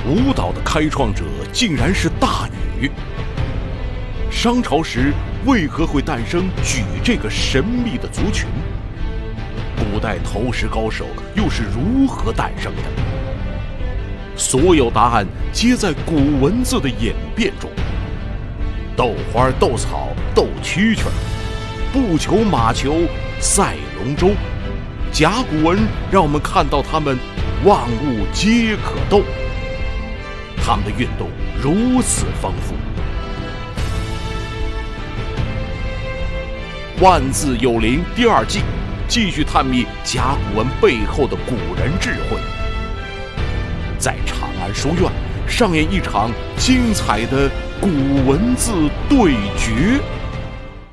舞蹈的开创者竟然是大禹。商朝时为何会诞生莒这个神秘的族群？古代投石高手又是如何诞生的？所有答案皆在古文字的演变中。斗花、斗草、斗蛐蛐，不求马球赛龙舟。甲骨文让我们看到他们万物皆可斗，他们的运动如此丰富。万字有灵第2季，继续探秘甲骨文背后的古人智慧，在长安书院上演一场精彩的古文字对决。